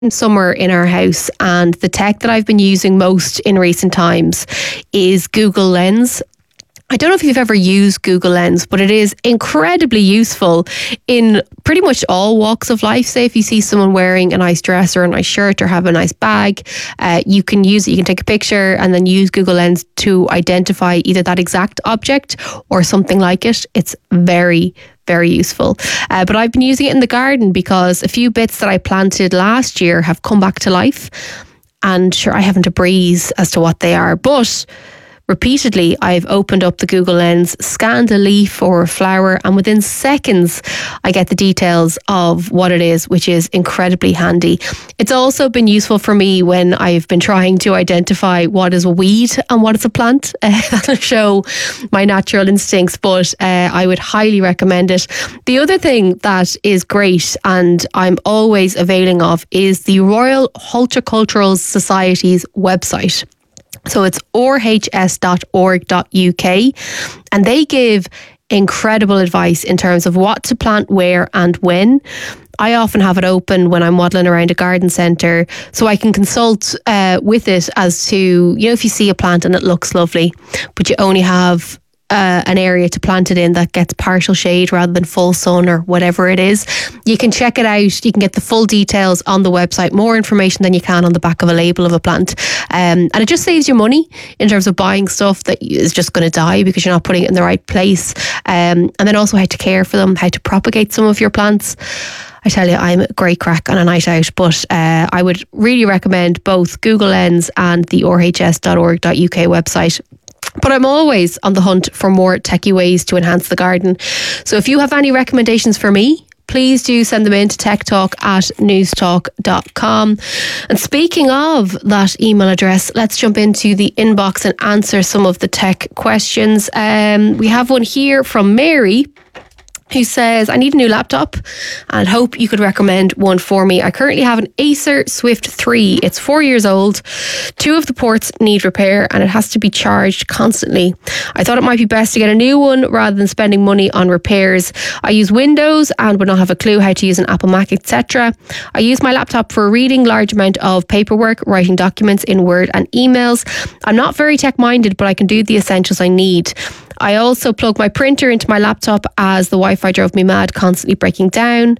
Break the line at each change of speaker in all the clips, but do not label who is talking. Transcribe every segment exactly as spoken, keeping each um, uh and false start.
summer in our house, and the tech that I've been using most in recent times is Google Lens. I don't know if you've ever used Google Lens, but it is incredibly useful in pretty much all walks of life. Say if you see someone wearing a nice dress or a nice shirt or have a nice bag, uh, you can use it. You can take a picture and then use Google Lens to identify either that exact object or something like it. It's very, very useful. Uh, but I've been using it in the garden because a few bits that I planted last year have come back to life. And sure, I haven't a breeze as to what they are, but repeatedly, I've opened up the Google Lens, scanned a leaf or a flower, and within seconds, I get the details of what it is, which is incredibly handy. It's also been useful for me when I've been trying to identify what is a weed and what is a plant. Uh, that'll show my natural instincts, but uh, I would highly recommend it. The other thing that is great and I'm always availing of is the Royal Horticultural Society's website. So it's r h s dot org dot u k, and they give incredible advice in terms of what to plant where and when. I often have it open when I'm waddling around a garden centre so I can consult uh, with it as to, you know, if you see a plant and it looks lovely, but you only have Uh, an area to plant it in that gets partial shade rather than full sun or whatever it is. You can check it out. You can get the full details on the website, more information than you can on the back of a label of a plant. Um, and it just saves you money in terms of buying stuff that is just going to die because you're not putting it in the right place. Um, and then also how to care for them, how to propagate some of your plants. I tell you, I'm a great crack on a night out, but uh, I would really recommend both Google Lens and the r h s dot org dot u k website. But I'm always on the hunt for more techie ways to enhance the garden. So if you have any recommendations for me, please do send them in to techtalk at newstalk dot com. And speaking of that email address, let's jump into the inbox and answer some of the tech questions. Um, we have one here from Mary, who says, I need a new laptop and hope you could recommend one for me. I currently have an Acer Swift three. It's four years old. Two of the ports need repair and it has to be charged constantly. I thought it might be best to get a new one rather than spending money on repairs. I use Windows and would not have a clue how to use an Apple Mac, et cetera. I use my laptop for reading large amount of paperwork, writing documents in Word and emails. I'm not very tech-minded, but I can do the essentials I need. I also plug my printer into my laptop as the Wi-Fi drove me mad, constantly breaking down.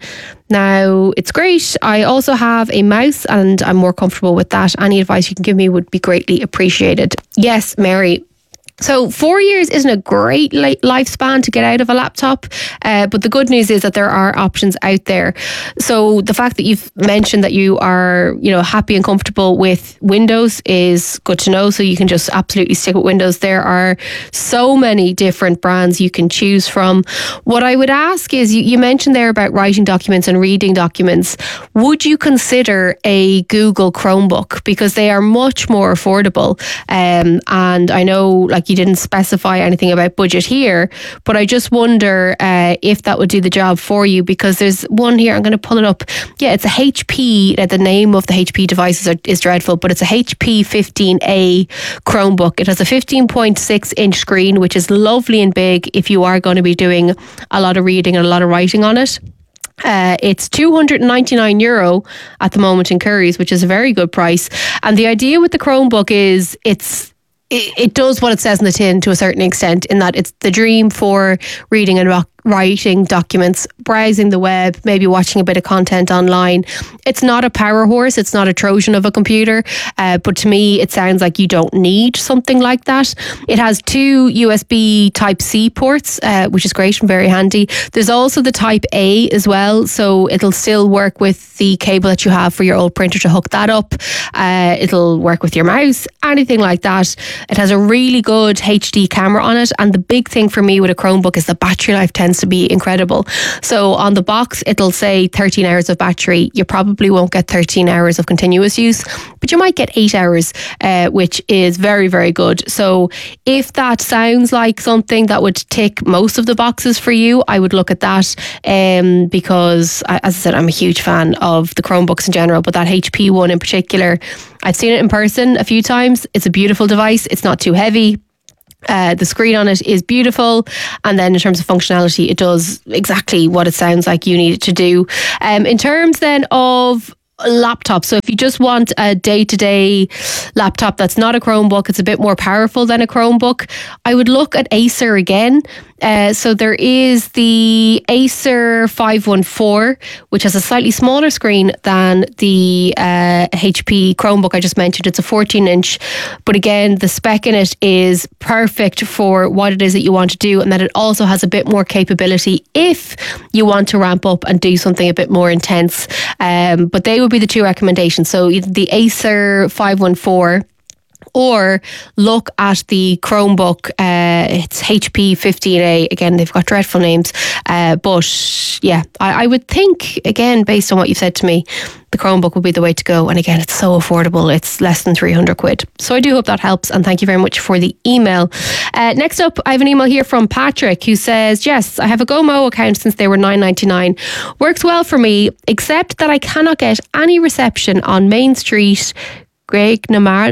Now, it's great. I also have a mouse and I'm more comfortable with that. Any advice you can give me would be greatly appreciated. Yes, Mary. So four years isn't a great lifespan to get out of a laptop, uh, but the good news is that there are options out there. So the fact that you've mentioned that you are, you know, happy and comfortable with Windows is good to know. So you can just absolutely stick with Windows. There are so many different brands you can choose from. What I would ask is, you, you mentioned there about writing documents and reading documents. Would you consider a Google Chromebook? Because they are much more affordable. Um, and I know, like, you didn't specify anything about budget here, but I just wonder uh, if that would do the job for you, because there's one here, I'm going to pull it up. Yeah, it's a H P, uh, the name of the H P devices are, is dreadful, but it's a H P fifteen A Chromebook. It has a fifteen point six inch screen, which is lovely and big if you are going to be doing a lot of reading and a lot of writing on it. Uh, it's two hundred ninety-nine euro at the moment in Currys, which is a very good price. And the idea with the Chromebook is it's It, it does what it says in the tin to a certain extent, in that it's the dream for reading and rock, writing documents, browsing the web, maybe watching a bit of content online. It's not a power horse. It's not a Trojan of a computer. Uh, but to me, it sounds like you don't need something like that. It has two U S B Type-C ports, uh, which is great and very handy. There's also the Type-A as well. So it'll still work with the cable that you have for your old printer to hook that up. Uh, it'll work with your mouse, anything like that. It has a really good H D camera on it. And the big thing for me with a Chromebook is the battery life tends to be incredible. So on the box, it'll say thirteen hours of battery. You probably won't get thirteen hours of continuous use, but you might get eight hours, uh, which is very, very good. So if that sounds like something that would tick most of the boxes for you, I would look at that, um, because, as I said, I'm a huge fan of the Chromebooks in general, but that H P one in particular, I've seen it in person a few times. It's a beautiful device. It's not too heavy. Uh, the screen on it is beautiful, and then in terms of functionality, it does exactly what it sounds like you need it to do. Um, in terms then of laptop. So if you just want a day-to-day laptop that's not a Chromebook, it's a bit more powerful than a Chromebook, I would look at Acer again. Uh, so there is the Acer five one four, which has a slightly smaller screen than the uh, H P Chromebook I just mentioned. It's a fourteen inch, but again, the spec in it is perfect for what it is that you want to do, and that it also has a bit more capability if you want to ramp up and do something a bit more intense. Um, but they would be the two recommendations. So the Acer five one four, or look at the Chromebook. Uh, it's H P fifteen A. Again, they've got dreadful names. Uh, but yeah, I, I would think, again, based on what you've said to me, the Chromebook would be the way to go. And again, it's so affordable. It's less than three hundred quid. So I do hope that helps. And thank you very much for the email. Uh, next up, I have an email here from Patrick who says, yes, I have a GoMo account since they were nine ninety-nine. Works well for me, except that I cannot get any reception on Main Street, Greg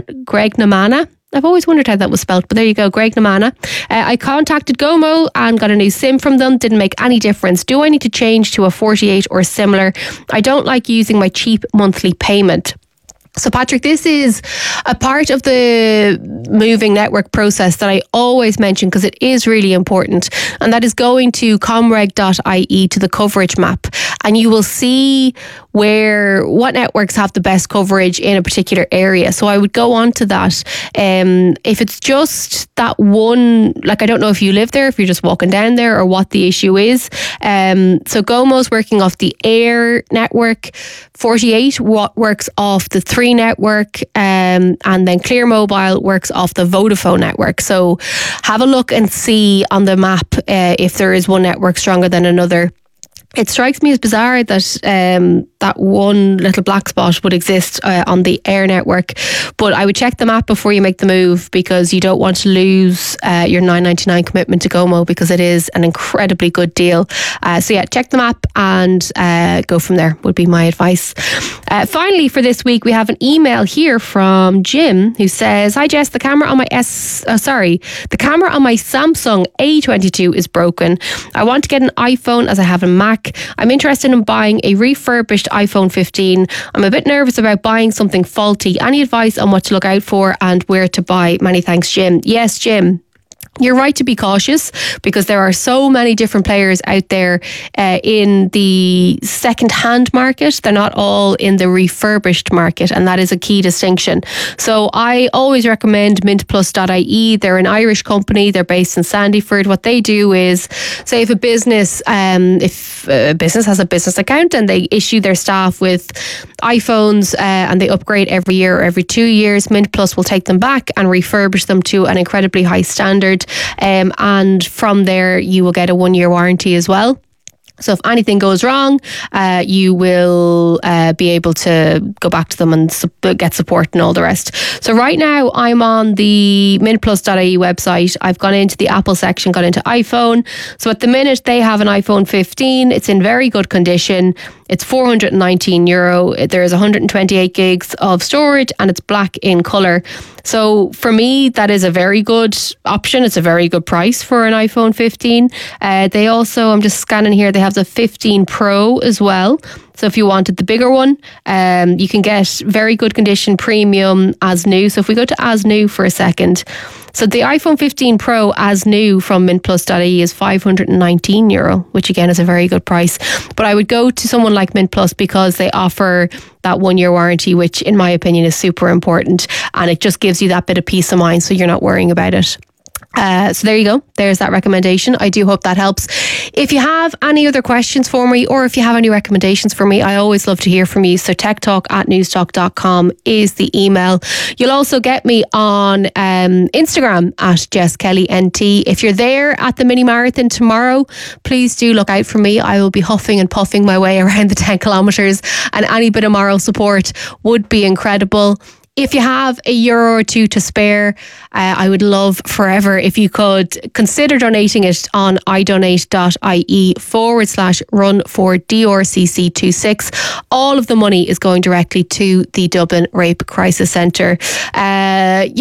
Namana. I've always wondered how that was spelled, but there you go, Greg Namana. Uh, I contacted GoMo and got a new SIM from them. Didn't make any difference. Do I need to change to a forty-eight or similar? I don't like using my cheap monthly payment. So Patrick, this is a part of the moving network process that I always mention because it is really important, and that is going to comreg dot I E to the coverage map, and you will see where what networks have the best coverage in a particular area. So I would go on to that. Um, if it's just that one, like I don't know if you live there, if you're just walking down there, or what the issue is. Um, so GoMo's working off the Air network. forty-eight works off the Three network, um, and then Clear Mobile works off the Vodafone network. So have a look and see on the map uh, if there is one network stronger than another. It strikes me as bizarre that um, that one little black spot would exist uh, on the Air network, but I would check the map before you make the move, because you don't want to lose uh, your nine ninety-nine commitment to GoMo, because it is an incredibly good deal. Uh, so yeah, check the map and uh, go from there would be my advice. Uh, finally, for this week, we have an email here from Jim who says, "Hi Jess, the camera on my S, uh, sorry, the camera on my Samsung A twenty-two is broken. I want to get an iPhone as I have a Mac. I'm interested in buying a refurbished iPhone fifteen. I'm a bit nervous about buying something faulty. Any advice on what to look out for and where to buy? Many thanks, Jim." Yes, Jim. You're right to be cautious, because there are so many different players out there uh, in the second-hand market. They're not all in the refurbished market, and that is a key distinction. So I always recommend mint plus dot I E. They're an Irish company. They're based in Sandyford. What they do is, say if a business, um, if a business has a business account and they issue their staff with iPhones uh, and they upgrade every year or every two years, Mint Plus will take them back and refurbish them to an incredibly high standard. Um, and from there, you will get a one-year warranty as well. So if anything goes wrong, uh, you will uh, be able to go back to them and su- get support and all the rest. So right now I'm on the mint plus dot I E website. I've gone into the Apple section, gone into iPhone. So at the minute they have an iPhone fifteen. It's in very good condition. It's four hundred nineteen euro. There's one hundred twenty-eight gigs of storage and it's black in colour. So for me, that is a very good option. It's a very good price for an iPhone fifteen. Uh, they also, I'm just scanning here, they have the fifteen Pro as well. So if you wanted the bigger one, um, you can get very good condition premium as new. So if we go to as new for a second, so the iPhone fifteen Pro as new from mint plus dot I E is five hundred nineteen euro, which again is a very good price. But I would go to someone like Mint Plus because they offer that one year warranty, which in my opinion is super important, and it just gives you that bit of peace of mind so you're not worrying about it. Uh, so there you go. There's that recommendation. I do hope that helps. If you have any other questions for me, or if you have any recommendations for me, I always love to hear from you. So techtalk at newstalk dot com is the email. You'll also get me on um, Instagram at Jess Kelly N T. If you're there at the mini marathon tomorrow, please do look out for me. I will be huffing and puffing my way around the ten kilometres, and any bit of moral support would be incredible. If you have a euro or two to spare, uh, I would love forever if you could consider donating it on idonate dot I E forward slash run for D R C C twenty-six. All of the money is going directly to the Dublin Rape Crisis Centre. Uh, yeah.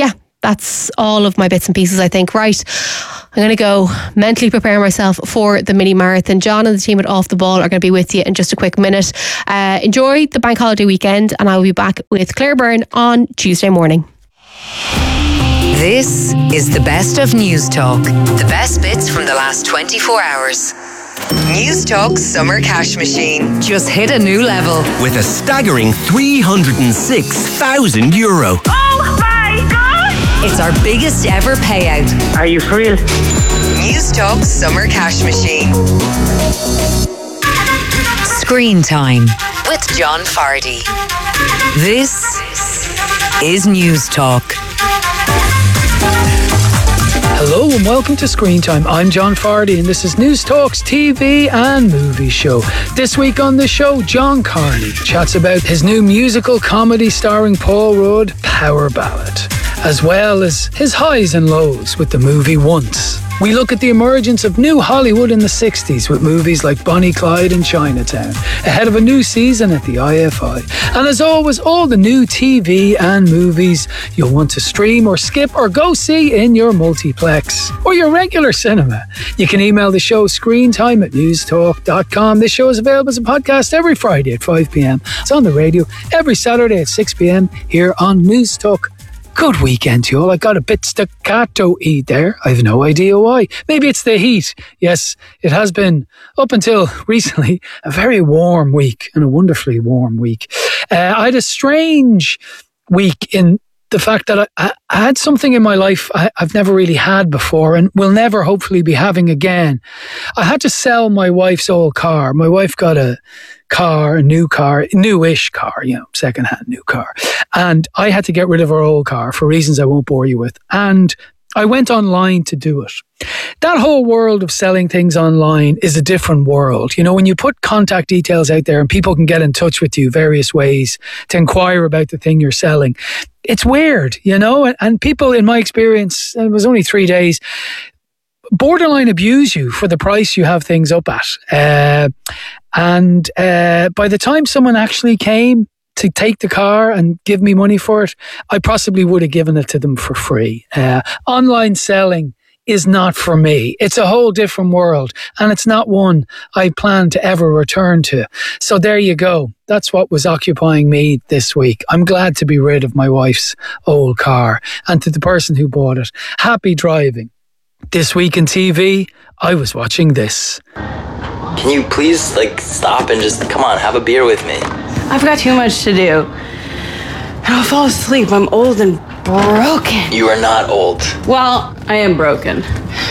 that's all of my bits and pieces, I think. Right, I'm going to go mentally prepare myself for the mini marathon. John and the team at Off the Ball are going to be with you in just a quick minute. Uh, enjoy the bank holiday weekend, and I will be back with Claire Byrne on Tuesday morning.
This is the best of News Talk. The best bits from the last twenty-four hours. News Talk's Summer Cash Machine just hit a new level
with a staggering three hundred six thousand euro.
Oh my God!
It's our biggest ever payout.
Are you for real?
News Talk's Summer Cash Machine. Screen Time with John Fardy. This is News Talk.
Hello and welcome to Screen Time. I'm John Fardy and this is News Talk's T V and movie show. This week on the show, John Carney chats about his new musical comedy starring Paul Rudd, Power Ballad, as well as his highs and lows with the movie Once. We look at the emergence of new Hollywood in the sixties with movies like Bonnie Clyde and Chinatown, ahead of a new season at the I F I. And as always, all the new T V and movies you'll want to stream or skip or go see in your multiplex or your regular cinema. You can email the show screentime at newstalk dot com. This show is available as a podcast every Friday at five p.m. It's on the radio every Saturday at six p.m. here on News Talk. Good weekend to you all. I got a bit staccato-y there. I have no idea why. Maybe it's the heat. Yes, it has been, up until recently, a very warm week and a wonderfully warm week. Uh, I had a strange week in the fact that I, I, I had something in my life I, I've never really had before and will never hopefully be having again. I had to sell my wife's old car. My wife got a car, a new car, newish car, you know, second-hand new car. And I had to get rid of her old car for reasons I won't bore you with. And I went online to do it. That whole world of selling things online is a different world. You know, when you put contact details out there and people can get in touch with you various ways to inquire about the thing you're selling, it's weird, you know, and, and people, in my experience, it was only three days, borderline abuse you for the price you have things up at. Uh, and uh, by the time someone actually came to take the car and give me money for it, I possibly would have given it to them for free. Uh, online selling is not for me. It's a whole different world, and it's not one I plan to ever return to. So there you go. That's what was occupying me this week. I'm glad to be rid of my wife's old car, and to the person who bought it, happy driving. This week in T V, I was watching this.
Can you please, like, stop and just, come on, have a beer with me?
I've got too much to do. And I'll fall asleep. I'm old and broken.
You are not old.
Well, I am broken.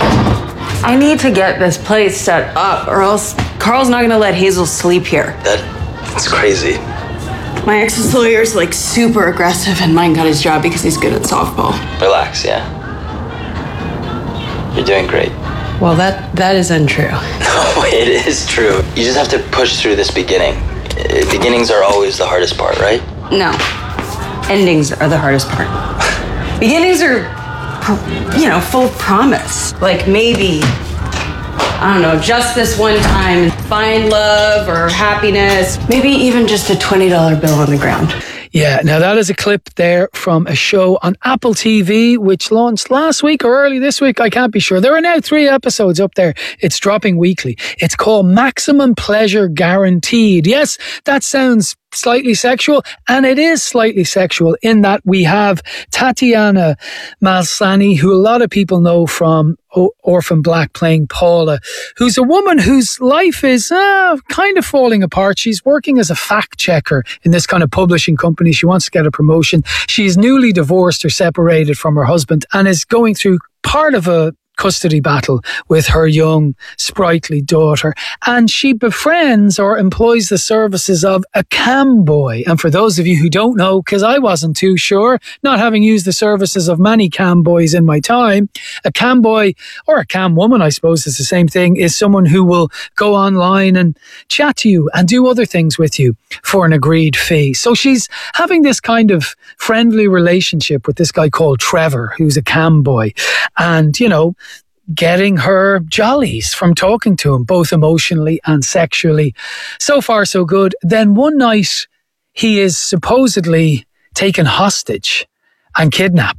I need to get this place set up, or else Carl's not gonna let Hazel sleep here.
That, that's crazy.
My ex's lawyer's, like, super aggressive, and mine got his job because he's good at softball.
Relax, yeah? You're doing great.
Well, that that is untrue.
No, it is true. You just have to push through this beginning. Uh, Beginnings are always the hardest part, right?
No. Endings are the hardest part. Beginnings are, you know, full of promise. Like, maybe, I don't know, just this one time, find love or happiness. Maybe even just a twenty dollar bill on the ground.
Yeah, now that is a clip there from a show on Apple T V, which launched last week or early this week. I can't be sure. There are now three episodes up there. It's dropping weekly. It's called Maximum Pleasure Guaranteed. Yes, that sounds slightly sexual, and it is slightly sexual in that we have Tatiana Maslany, who a lot of people know from o- Orphan Black, playing Paula, who's a woman whose life is uh, kind of falling apart. She's working as a fact checker in this kind of publishing company. She wants to get a promotion. She's newly divorced or separated from her husband and is going through part of a custody battle with her young, sprightly daughter. And she befriends or employs the services of a cam boy. And for those of you who don't know, because I wasn't too sure, not having used the services of many cam boys in my time, a cam boy, or a cam woman, I suppose is the same thing, is someone who will go online and chat to you and do other things with you for an agreed fee. So she's having this kind of friendly relationship with this guy called Trevor, who's a cam boy. And, you know, getting her jollies from talking to him, both emotionally and sexually. So far, so good. Then one night, he is supposedly taken hostage and kidnapped.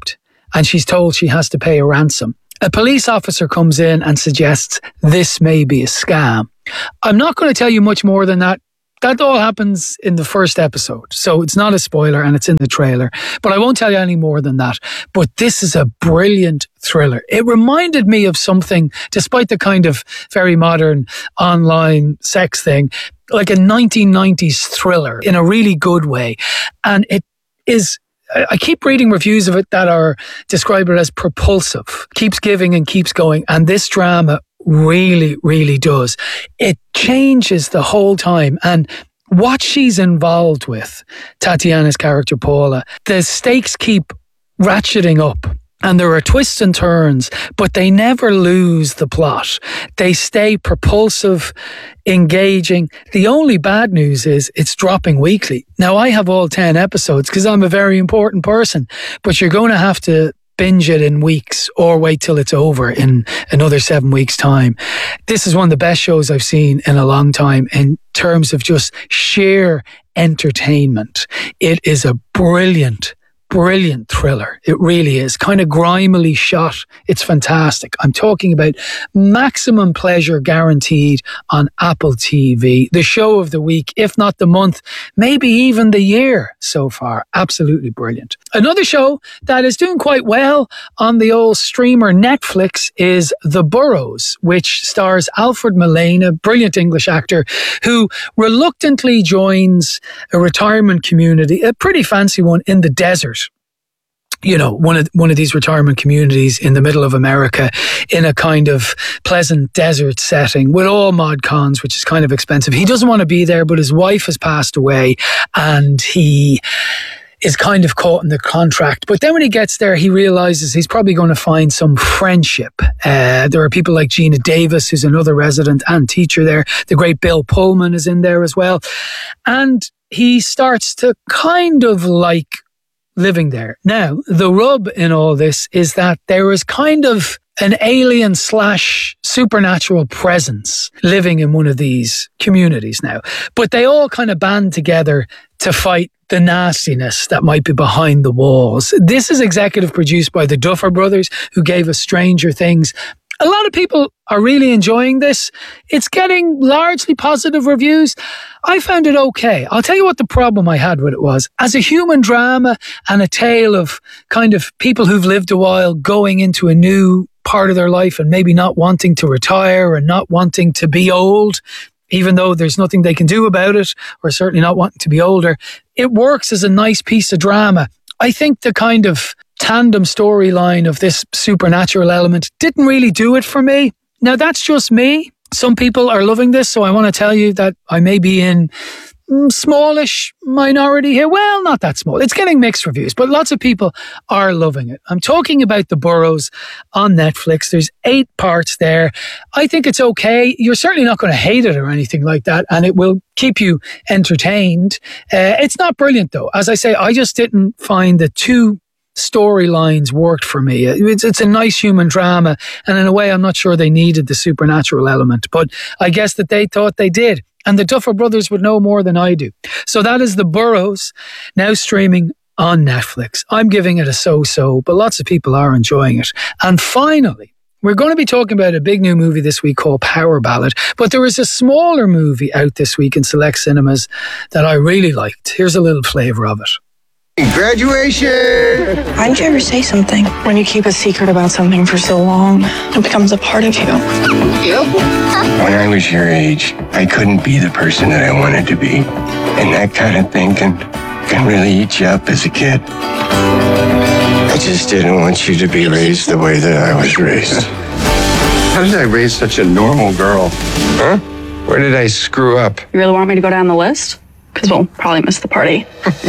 and she's told she has to pay a ransom. A police officer comes in and suggests this may be a scam. I'm not going to tell you much more than that. That all happens in the first episode, so it's not a spoiler and it's in the trailer. But I won't tell you any more than that. But this is a brilliant thriller. It reminded me of something, despite the kind of very modern online sex thing, like a nineteen nineties thriller in a really good way. And it is... I keep reading reviews of it that are describe it as propulsive, keeps giving and keeps going. And this drama really, really does. It changes the whole time. And what she's involved with, Tatiana's character Paula, the stakes keep ratcheting up. And there are twists and turns, but they never lose the plot. They stay propulsive, engaging. The only bad news is it's dropping weekly. Now, I have all ten episodes because I'm a very important person, but you're going to have to binge it in weeks or wait till it's over in another seven weeks' time. This is one of the best shows I've seen in a long time in terms of just sheer entertainment. It is a brilliant Brilliant thriller. It really is. Kind of grimily shot. It's fantastic. I'm talking about maximum pleasure guaranteed on Apple T V. The show of the week, if not the month, maybe even the year so far. Absolutely brilliant. Another show that is doing quite well on the old streamer Netflix is The Burrows, which stars Alfred Molina, brilliant English actor, who reluctantly joins a retirement community, a pretty fancy one in the desert. You know, one of one of these retirement communities in the middle of America in a kind of pleasant desert setting with all mod cons, which is kind of expensive. He doesn't want to be there, but his wife has passed away and he is kind of caught in the contract. But then when he gets there, he realizes he's probably going to find some friendship. Uh, there are people like Gina Davis, who's another resident and teacher there. The great Bill Pullman is in there as well. And he starts to kind of like living there. Now, the rub in all this is that there is kind of an alien slash supernatural presence living in one of these communities now. But they all kind of band together to fight the nastiness that might be behind the walls. This is executive produced by the Duffer Brothers, who gave us Stranger Things. A lot of people are really enjoying this. It's getting largely positive reviews. I found it okay. I'll tell you what the problem I had with it was. As a human drama and a tale of kind of people who've lived a while going into a new part of their life and maybe not wanting to retire and not wanting to be old, even though there's nothing they can do about it, or certainly not wanting to be older, it works as a nice piece of drama. I think the kind of tandem storyline of this supernatural element didn't really do it for me. Now, that's just me. Some people are loving this, so I want to tell you that I may be in smallish minority here. Well, not that small. It's getting mixed reviews, but lots of people are loving it. I'm talking about The Burrows on Netflix. There's eight parts there. I think it's okay. You're certainly not going to hate it or anything like that, and it will keep you entertained. Uh, it's not brilliant, though. As I say, I just didn't find the two storylines worked for me. It's, it's a nice human drama, and in a way I'm not sure they needed the supernatural element, but I guess that they thought they did, and the Duffer Brothers would know more than I do. So that is The Burrows, now streaming on Netflix. I'm giving it a so-so, but lots of people are enjoying it. And finally, we're going to be talking about a big new movie this week called Power Ballad, but there is a smaller movie out this week in select cinemas that I really liked. Here's a little flavour of it.
Graduation!
Why did you ever say something? When you keep a secret about something for so long, it becomes a part of you.
Yep. When I was your age, I couldn't be the person that I wanted to be. And that kind of thing can, can really eat you up as a kid. I just didn't want you to be raised the way that I was raised. How did I raise such a normal girl? Huh? Where did I screw up?
You really want me to go down the list? Because we'll probably miss the party.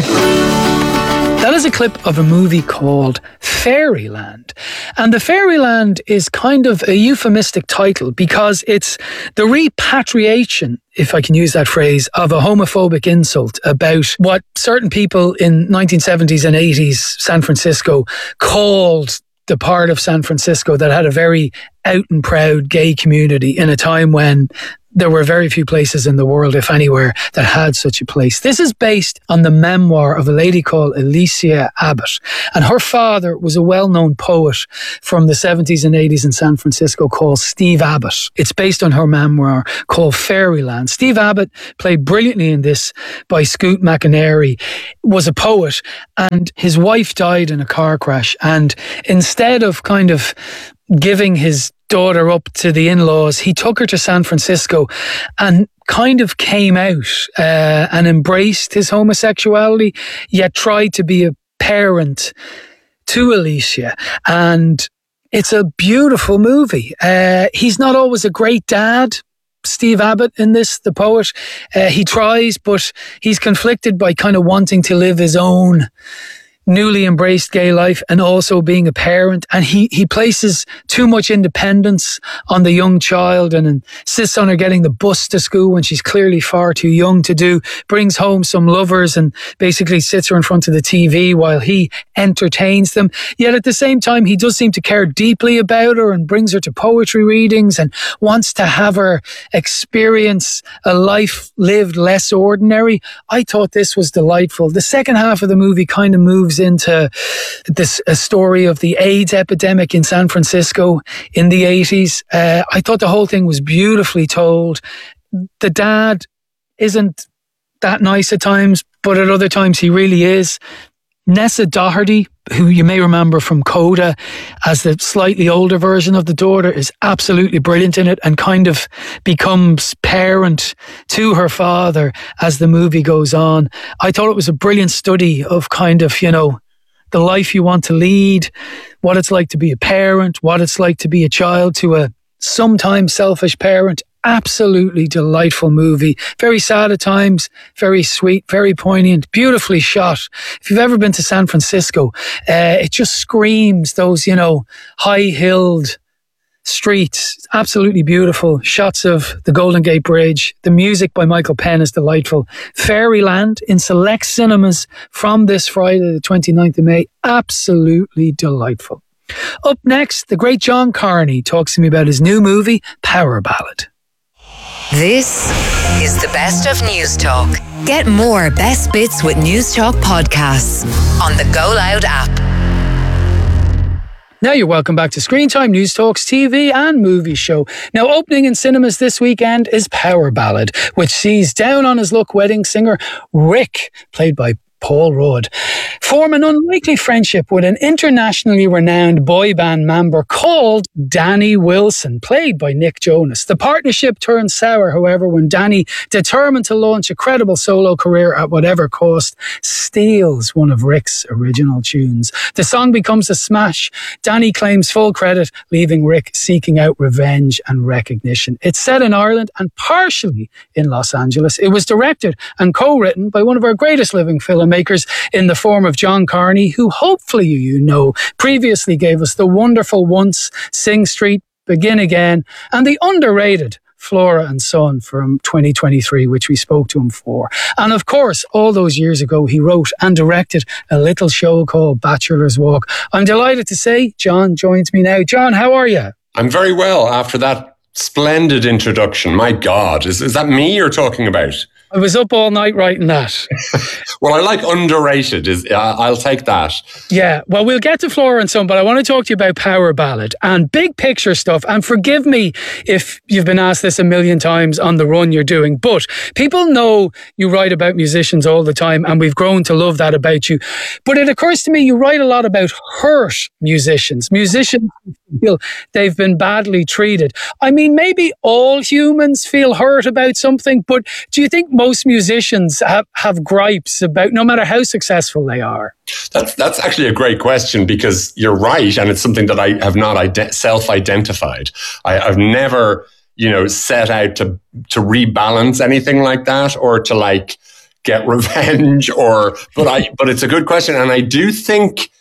That is a clip of a movie called Fairyland. And the Fairyland is kind of a euphemistic title because it's the repatriation, if I can use that phrase, of a homophobic insult about what certain people in nineteen seventies and eighties San Francisco called the part of San Francisco that had a very out and proud gay community in a time when there were very few places in the world, if anywhere, that had such a place. This is based on the memoir of a lady called Alicia Abbott. And her father was a well-known poet from the seventies and eighties in San Francisco called Steve Abbott. It's based on her memoir called Fairyland. Steve Abbott, played brilliantly in this by Scoot McInerney, was a poet, and his wife died in a car crash. And instead of kind of giving his daughter up to the in-laws, he took her to San Francisco and kind of came out uh, and embraced his homosexuality, yet tried to be a parent to Alicia. And it's a beautiful movie. Uh, he's not always a great dad, Steve Abbott, in this, the poet. Uh, he tries, but he's conflicted by kind of wanting to live his own newly embraced gay life and also being a parent. And he, he places too much independence on the young child and insists on her getting the bus to school when she's clearly far too young to do, brings home some lovers and basically sits her in front of the T V while he entertains them. Yet at the same time, he does seem to care deeply about her and brings her to poetry readings and wants to have her experience a life lived less ordinary. I thought this was delightful. The second half of the movie kind of moves into this a story of the AIDS epidemic in San Francisco in the eighties. Uh, I thought the whole thing was beautifully told. The dad isn't that nice at times, but at other times he really is. Nessa Doherty, who you may remember from Coda as the slightly older version of the daughter, is absolutely brilliant in it and kind of becomes parent to her father as the movie goes on. I thought it was a brilliant study of kind of, you know, the life you want to lead, what it's like to be a parent, what it's like to be a child to a sometimes selfish parent. Absolutely delightful movie. Very sad at times, very sweet, very poignant, beautifully shot. If you've ever been to San Francisco, uh, it just screams those, you know, high-hilled streets. Absolutely beautiful. Shots of the Golden Gate Bridge. The music by Michael Penn is delightful. Fairyland in select cinemas from this Friday, the twenty-ninth of May. Absolutely delightful. Up next, the great John Carney talks to me about his new movie, Power Ballad.
This is the best of News Talk. Get more best bits with News Talk podcasts on the Go Loud app.
Now you're welcome back to Screen Time, News Talk's T V and movie show. Now opening in cinemas this weekend is Power Ballad, which sees down on his luck wedding singer Rick, played by Paul Rudd, form an unlikely friendship with an internationally renowned boy band member called Danny Wilson, played by Nick Jonas. The partnership turns sour, however, when Danny, determined to launch a credible solo career at whatever cost, steals one of Rick's original tunes. The song becomes a smash. Danny claims full credit, leaving Rick seeking out revenge and recognition. It's set in Ireland and partially in Los Angeles. It was directed and co-written by one of our greatest living filmmakers in the form of John Carney, who hopefully you know previously gave us the wonderful Once, Sing Street, Begin Again, and the underrated Flora and Son from twenty twenty-three, which we spoke to him for. And of course, all those years ago, he wrote and directed a little show called Bachelor's Walk. I'm delighted to say John joins me now. John, how are you?
I'm very well after that splendid introduction. My God, is, is that me you're talking about?
I was up all night writing that.
Well, I like underrated. Is uh, I'll take that.
Yeah, well, we'll get to Flora and Son, but I want to talk to you about Power Ballad and big picture stuff. And forgive me if you've been asked this a million times on the run you're doing, but people know you write about musicians all the time, and we've grown to love that about you. But it occurs to me you write a lot about hurt musicians, musicians who feel they've been badly treated. I mean, maybe all humans feel hurt about something, but do you think most musicians have, have gripes about, no matter how successful they are?
That's that's actually a great question, because you're right, and it's something that I have not ide- self-identified. I, I've never, you know, set out to to rebalance anything like that, or to like get revenge, or. But I. But it's a good question, and I do think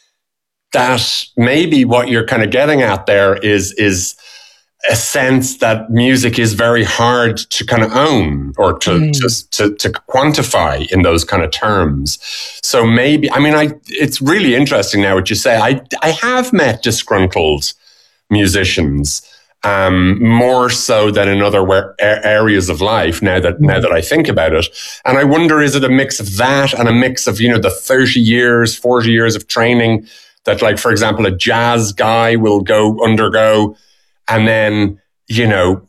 that maybe what you're kind of getting at there is is. a sense that music is very hard to kind of own or to, mm. to, to, to quantify in those kind of terms. So maybe, I mean, I, it's really interesting now what you say. I, I have met disgruntled musicians, um, more so than in other where, areas of life. Now that now that I think about it, and I wonder, is it a mix of that and a mix of, you know, the thirty years, forty years of training that, like, for example, a jazz guy will go undergo, and then, you know,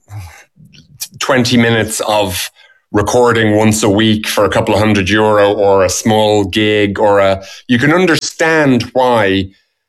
twenty minutes of recording once a week for a couple of hundred euro, or a small gig, or a, you can understand why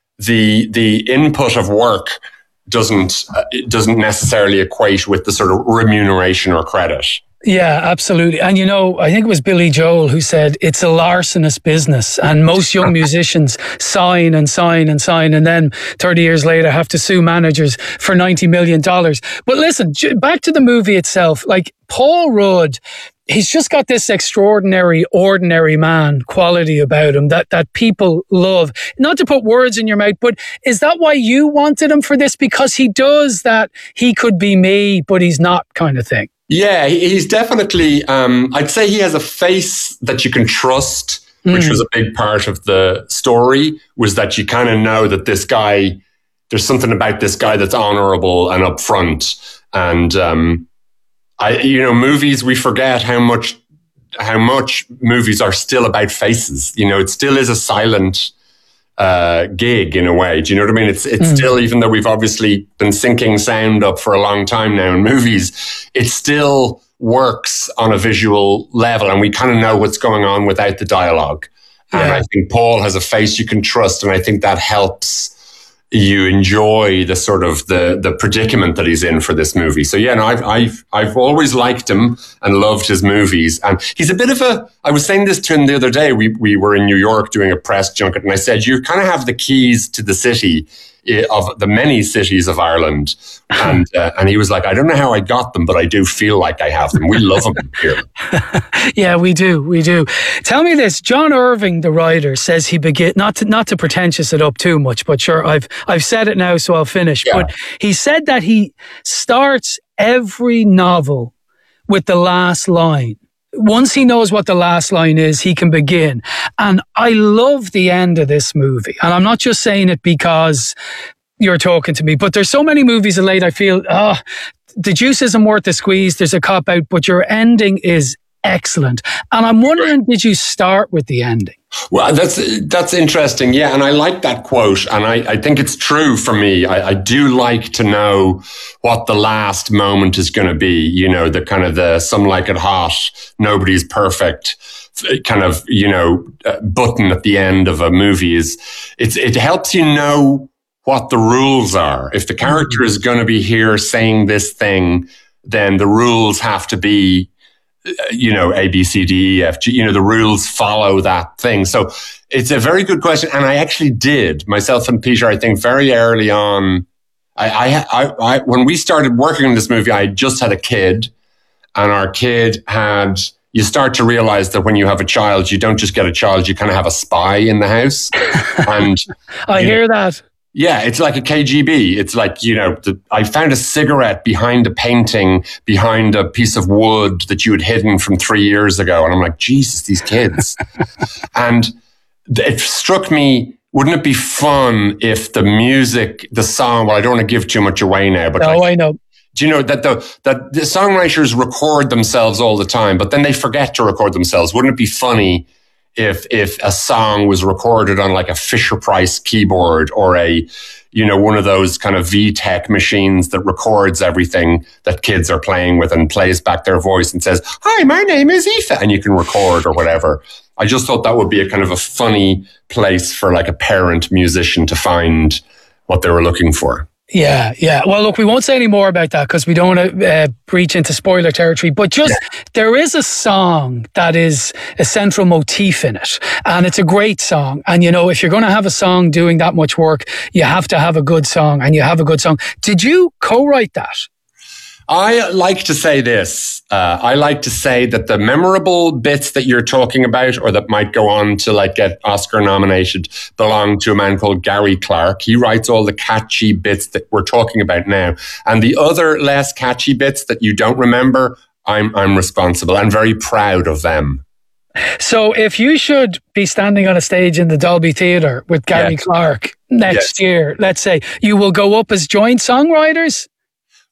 the the input of work doesn't uh, it doesn't necessarily equate with the sort of remuneration or credit.
Yeah, absolutely. And, you know, I think it was Billy Joel who said it's a larcenous business, and most young musicians sign and sign and sign, and then thirty years later have to sue managers for ninety million dollars. But listen, back to the movie itself. Like, Paul Rudd, he's just got this extraordinary, ordinary man quality about him that, that people love. Not to put words in your mouth, but is that why you wanted him for this? Because he does that he could be me, but he's not kind of thing.
Yeah, he's definitely, um, I'd say he has a face that you can trust, mm. which was a big part of the story, was that you kind of know that this guy, there's something about this guy that's honorable and upfront. And, um, I, you know, movies, we forget how much, how much movies are still about faces. You know, it still is a silent uh, gig in a way. Do you know what I mean? It's it's mm. still, even though we've obviously been syncing sound up for a long time now in movies, it still works on a visual level, and we kind of know what's going on without the dialogue. Yeah. And I think Paul has a face you can trust, and I think that helps you enjoy the sort of the the predicament that he's in for this movie. So yeah, no, I've I've I've always liked him and loved his movies. And he's a bit of a, I was saying this to him the other day, we we were in New York doing a press junket, and I said, you kind of have the keys to the city, of the many cities of Ireland. And uh, and he was like, I don't know how I got them, but I do feel like I have them. We love them here.
Yeah, we do. We do. Tell me this. John Irving, the writer, says he begin not to, not to pretentious it up too much, but sure, I've I've said it now, so I'll finish. Yeah. But he said that he starts every novel with the last line. Once he knows what the last line is, he can begin. And I love the end of this movie. And I'm not just saying it because you're talking to me, but there's so many movies of late I feel, oh, the juice isn't worth the squeeze. There's a cop out, but your ending is excellent. And I'm wondering, did you start with the ending?
Well, that's that's interesting. Yeah, and I like that quote, and I, I think it's true for me. I, I do like to know what the last moment is going to be. You know, the kind of the some like it hot, nobody's perfect kind of, you know, uh, button at the end of a movie. Is it's it helps you know what the rules are. If the character is going to be here saying this thing, then the rules have to be, you know, A, B, C, D, E, F, G, you know, the rules follow that thing. So it's a very good question. And I actually did, myself and Peter, I think very early on, I, I, I, I when we started working on this movie, I just had a kid, and our kid had, you start to realize that when you have a child, you don't just get a child, you kind of have a spy in the house. And
I hear
know,
that.
Yeah, it's like a K G B. It's like, you know, the, I found a cigarette behind a painting, behind a piece of wood that you had hidden from three years ago. And I'm like, Jesus, these kids. And it struck me, wouldn't it be fun if the music, the song, well, I don't want to give too much away now, but
no,
like,
I know.
Do you know that the that the songwriters record themselves all the time, but then they forget to record themselves? Wouldn't it be funny if if a song was recorded on like a Fisher-Price keyboard, or a, you know, one of those kind of V-Tech machines that records everything that kids are playing with and plays back their voice and says, "Hi, my name is Aoife," and you can record or whatever. I just thought that would be a kind of a funny place for like a parent musician to find what they were looking for.
Yeah, yeah. Well, look, we won't say any more about that because we don't want to uh, breach into spoiler territory. But just, yeah. There is a song that is a central motif in it. And it's a great song. And, you know, if you're going to have a song doing that much work, you have to have a good song, and you have a good song. Did you co-write that?
I like to say this. Uh, I like to say that the memorable bits that you're talking about, or that might go on to like get Oscar nominated, belong to a man called Gary Clark. He writes all the catchy bits that we're talking about now. And the other less catchy bits that you don't remember, I'm I'm responsible. I'm very proud of them.
So if you should be standing on a stage in the Dolby Theatre with Gary yes. Clark next yes. year, let's say, you will go up as joint songwriters?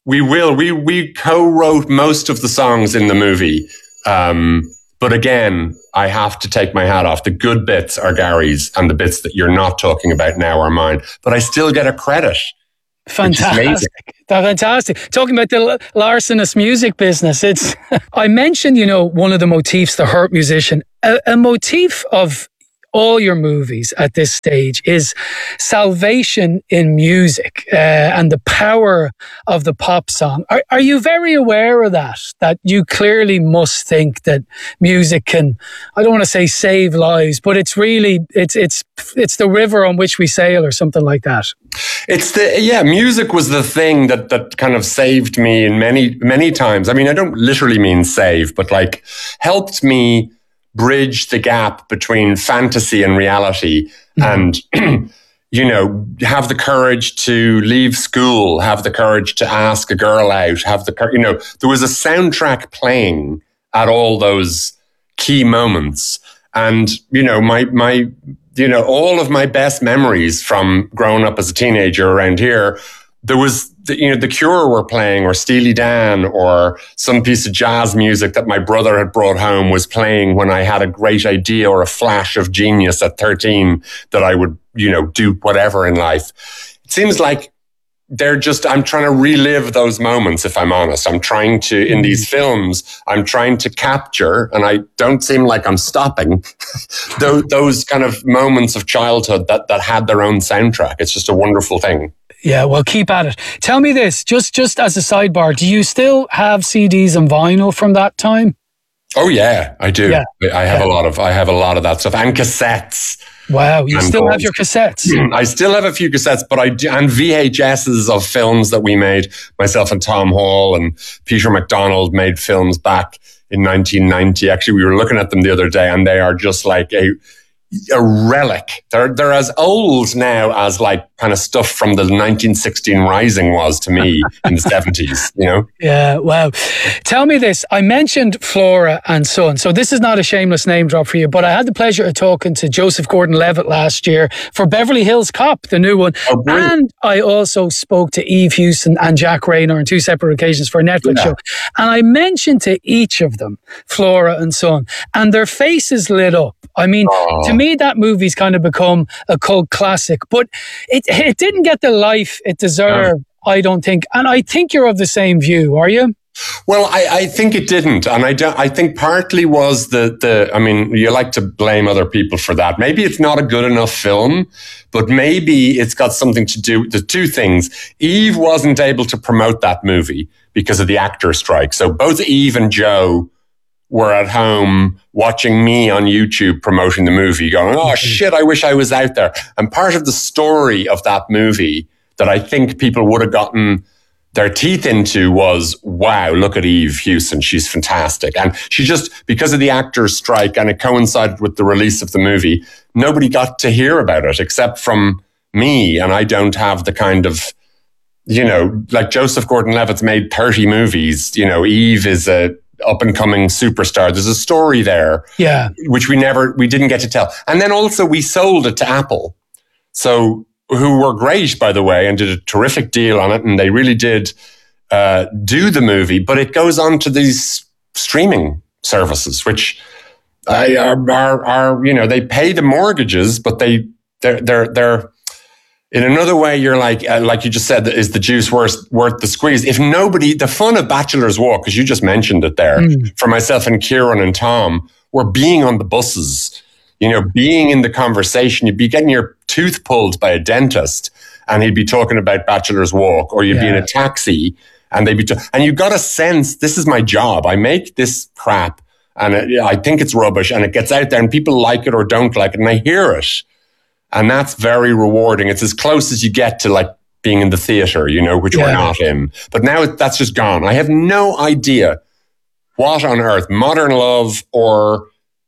We will. We we co-wrote most of the songs in the movie. Um, but again, I have to take my hat off. The good bits are Gary's, and the bits that you're not talking about now are mine. But I still get a credit.
Fantastic. Fantastic. Talking about the larcenous music business. It's, I mentioned, you know, one of the motifs, the hurt musician, a, a motif of all your movies at this stage is salvation in music uh, and the power of the pop song. Are, are you very aware of that? That you clearly must think that music can, I don't want to say save lives, but it's really, it's, it's, it's the river on which we sail or something like that.
It's the, yeah, music was the thing that, that kind of saved me in many, many times. I mean, I don't literally mean save, but like helped me bridge the gap between fantasy and reality, mm-hmm. and, you know, have the courage to leave school, have the courage to ask a girl out, have the, you know, there was a soundtrack playing at all those key moments. And, you know, my, my, you know, all of my best memories from growing up as a teenager around here, there was, the, you know, The Cure were playing, or Steely Dan, or some piece of jazz music that my brother had brought home was playing when I had a great idea or a flash of genius at thirteen that I would, you know, do whatever in life. It seems like they're just, I'm trying to relive those moments, if I'm honest. I'm trying to, in these films, I'm trying to capture, and I don't seem like I'm stopping, those, those kind of moments of childhood that, that had their own soundtrack. It's just a wonderful thing.
Yeah, well, keep at it. Tell me this, just just as a sidebar, do you still have C Ds and vinyl from that time?
Oh yeah, I do. Yeah. I have
yeah.
a lot of I have a lot of that stuff, and cassettes.
Wow, you
and
still
goals.
have your cassettes?
I still have a few cassettes, but I do, and V H S's of films that we made. Myself and Tom Hall and Peter MacDonald made films back in nineteen ninety. Actually, we were looking at them the other day, and they are just like a a relic. They're they're as old now as like kind of stuff from the nineteen sixteen Rising was to me in the seventies, you know?
Yeah, wow. Tell me this. I mentioned Flora and Son. So this is not a shameless name drop for you, but I had the pleasure of talking to Joseph Gordon-Levitt last year for Beverly Hills Cop, the new one. Oh, and I also spoke to Eve Hewson and Jack Reynor on two separate occasions for a Netflix yeah. show. And I mentioned to each of them, Flora and Son, and their faces lit up. I mean, oh. to me, that movie's kind of become a cult classic, but it it didn't get the life it deserved, oh. I don't think. And I think you're of the same view, are you?
Well, I, I think it didn't. And I don't, I think partly was the, the, I mean, you like to blame other people for that. Maybe it's not a good enough film, but maybe it's got something to do with the two things. Eve wasn't able to promote that movie because of the actor strike. So both Eve and Joe were at home watching me on YouTube promoting the movie, going, oh shit, I wish I was out there. And part of the story of that movie that I think people would have gotten their teeth into was, wow, look at Eve Hewson. She's fantastic. And she just, because of the actors' strike, and it coincided with the release of the movie, nobody got to hear about it except from me. And I don't have the kind of, you know, like Joseph Gordon-Levitt's made thirty movies. You know, Eve is a up and coming superstar. There's a story there,
yeah,
which we never, we didn't get to tell. And then also we sold it to Apple. So, who were great, by the way, and did a terrific deal on it. And they really did uh, do the movie, but it goes on to these streaming services, which uh, are, are, are, you know, they pay the mortgages, but they, they're, they're, they're, in another way, you're like, uh, like you just said, is the juice worth, worth the squeeze? If nobody, the fun of Bachelor's Walk, because you just mentioned it there, mm. for myself and Kieran and Tom, were being on the buses, you know, being in the conversation. You'd be getting your tooth pulled by a dentist and he'd be talking about Bachelor's Walk, or you'd yeah. be in a taxi and they'd be, t- and you got a sense, this is my job. I make this crap and it, I think it's rubbish and it gets out there and people like it or don't like it and I hear it. And that's very rewarding. It's as close as you get to like being in the theater, you know, which yeah. we're not in. But now that's just gone. I have no idea what on earth Modern Love or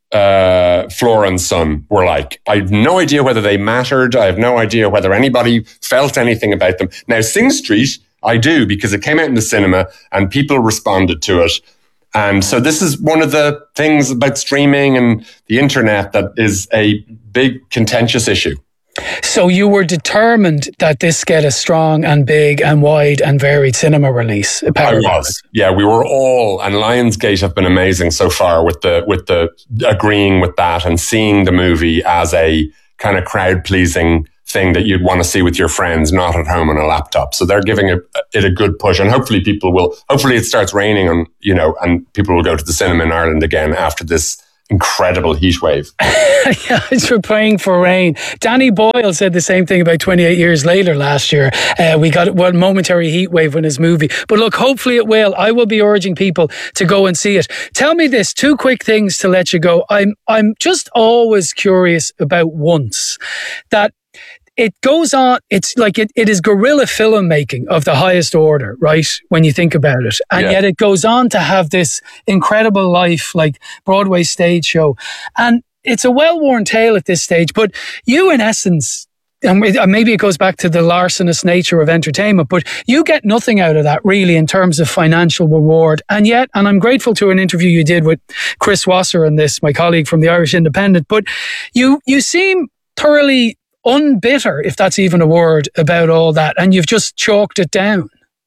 uh, Flora and Son were like. I have no idea whether they mattered. I have no idea whether anybody felt anything about them. Now, Sing Street, I do, because it came out in the cinema and people responded to it. And so this is one of the things about streaming and the internet that is a big contentious issue.
So you were determined that this get a strong and big and wide and varied cinema release.
I was. Yeah, we were all, and Lionsgate have been amazing so far with the with the agreeing with that and seeing the movie as a kind of crowd pleasing thing that you'd want to see with your friends, not at home on a laptop. So they're giving it, it a good push, and hopefully people will. Hopefully it starts raining, and you know, and people will go to the cinema in Ireland again after this incredible heat wave.
Yeah, we're praying for rain. Danny Boyle said the same thing about twenty-eight years later last year. Uh, we got one momentary heat wave in his movie. But look, hopefully it will. I will be urging people to go and see it. Tell me this, two quick things to let you go. I'm I'm just always curious about Once. That it goes on, it's like it, it is guerrilla filmmaking of the highest order, right? When you think about it. And yeah. Yet it goes on to have this incredible life, like Broadway stage show. And it's a well-worn tale at this stage, but you in essence, and maybe it goes back to the larcenous nature of entertainment, but you get nothing out of that really in terms of financial reward. And yet, and I'm grateful to an interview you did with Chris Wasser on this, my colleague from the Irish Independent, but you, you seem thoroughly unbitter, if that's even a word, about all that, and you've just chalked it down.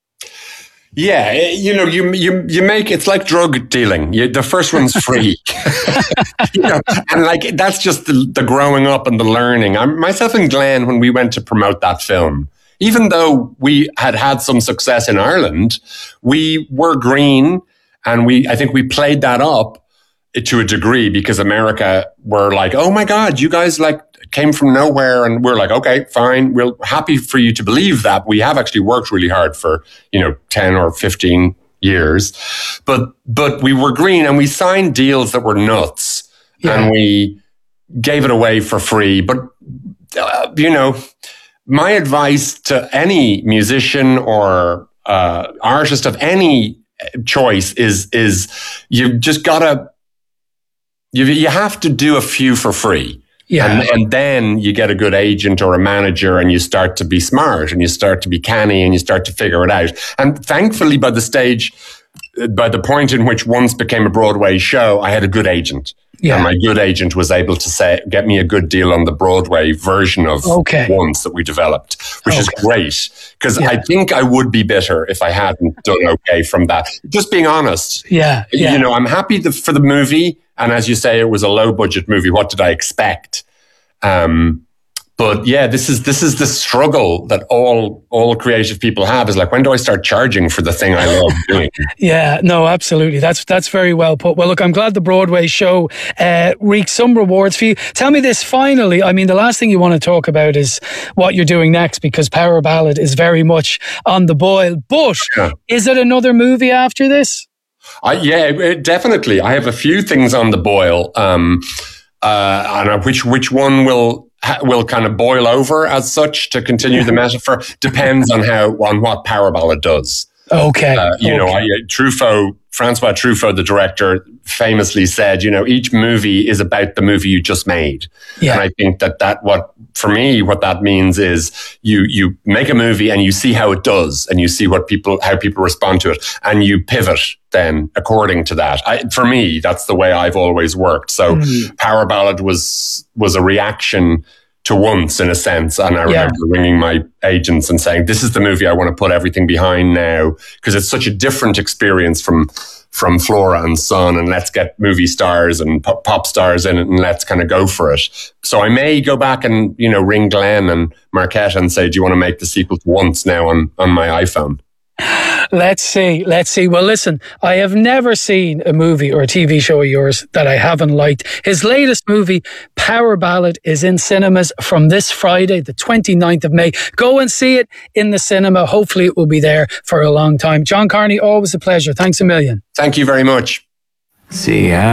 Yeah, you know, you you you make it's like drug dealing. You, the first one's free, you know, and like that's just the, the growing up and the learning. I'm myself and Glenn, when we went to promote that film, even though we had had some success in Ireland, we were green, and we I think we played that up to a degree because America were like, oh my God, you guys like came from nowhere, and we're like, okay, fine. We're happy for you to believe that. We have actually worked really hard for, you know, ten or fifteen years, but, but we were green and we signed deals that were nuts, yeah. And we gave it away for free. But, uh, you know, my advice to any musician or, uh, artist of any choice is, is you've just gotta, you, you have to do a few for free. Yeah. And, and then you get a good agent or a manager, and you start to be smart, and you start to be canny, and you start to figure it out. And thankfully, by the stage, by the point in which Once became a Broadway show, I had a good agent. Yeah. And my good agent was able to say, get me a good deal on the Broadway version of okay. Once that we developed, which okay. is great. Because yeah. I think I would be bitter if I hadn't done okay from that. Just being honest.
Yeah. yeah.
You know, I'm happy to, for the movie. And as you say, it was a low budget movie. What did I expect? Um, but yeah, this is this is the struggle that all all creative people have. Is like, when do I start charging for the thing I love doing?
Yeah, no, absolutely. That's that's very well put. Well, look, I'm glad the Broadway show uh, reaped some rewards for you. Tell me this finally. I mean, the last thing you want to talk about is what you're doing next, because Power Ballad is very much on the boil. But yeah. Is it another movie after this?
Uh, yeah, it, definitely. I have a few things on the boil. Um, uh, I don't know which which one will will kind of boil over as such, to continue the metaphor. Depends on how on what Power Ballad does.
Okay.
Uh, you okay. know, I, Truffaut, Francois Truffaut, the director, famously said, you know, each movie is about the movie you just made. Yeah. And I think that that what, for me, what that means is you, you make a movie and you see how it does, and you see what people, how people respond to it, and you pivot then according to that. I, for me, that's the way I've always worked. So mm. Power Ballad was, was a reaction to Once, in a sense. And I remember yeah. ringing my agents and saying, this is the movie I want to put everything behind now, because it's such a different experience from from Flora and Son, and let's get movie stars and pop, pop stars in it, and let's kind of go for it. So I may go back and, you know, ring Glenn and Marquette and say, do you want to make the sequel to Once now on, on my iPhone?
Let's see. Let's see. Well, listen, I have never seen a movie or a T V show of yours that I haven't liked. His latest movie, Power Ballad, is in cinemas from this Friday, the twenty-ninth of May. Go and see it in the cinema. Hopefully it will be there for a long time. John Carney, always a pleasure. Thanks a million.
Thank you very much.
See ya.